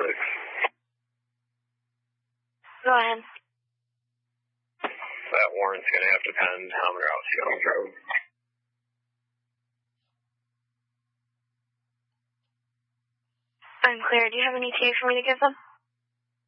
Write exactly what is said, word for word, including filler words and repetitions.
six. Go ahead. That warrant's going to have to depend how many routes you go through. Unclear. Do you have an E T A for me to give them?